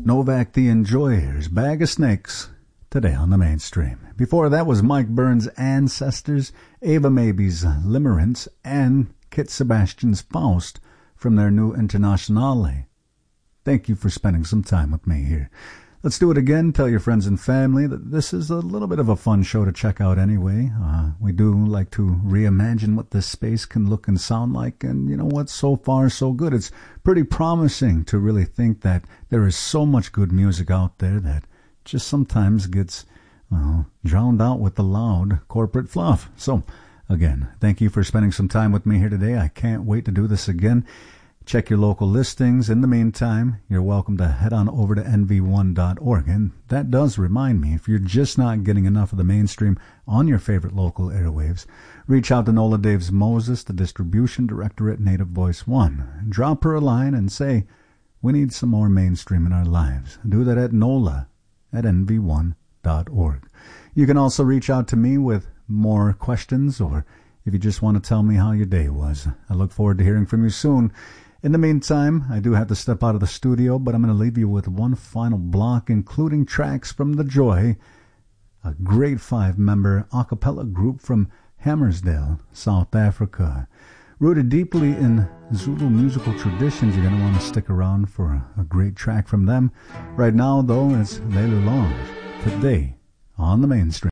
Novak the Enjoyer's Bag of Snakes, today on the mainstream. Before that was Mike Burns' Ancestors, Ava Maby's Limerence, and Kit Sebastian's Faust from their new Internationale. Thank you for spending some time with me here. Let's do it again. Tell your friends and family that this is a little bit of a fun show to check out anyway. We do like to reimagine what this space can look and sound like, and you know what? So far, so good. It's pretty promising to really think that there is so much good music out there that just sometimes gets, drowned out with the loud corporate fluff. So, again, thank you for spending some time with me here today. I can't wait to do this again. Check your local listings. In the meantime, you're welcome to head on over to nv1.org. And that does remind me, if you're just not getting enough of the mainstream on your favorite local airwaves, reach out to Nola Daves Moses, the distribution director at Native Voice One. Drop her a line and say, we need some more mainstream in our lives. Do that at nola@nv1.org. You can also reach out to me with more questions, or if you just want to tell me how your day was. I look forward to hearing from you soon. In the meantime, I do have to step out of the studio, but I'm going to leave you with one final block, including tracks from The Joy, a great 5-member a cappella group from Hammersdale, South Africa. Rooted deeply in Zulu musical traditions, you're going to want to stick around for a great track from them. Right now, though, it's Lelu Lange, today on the mainstream.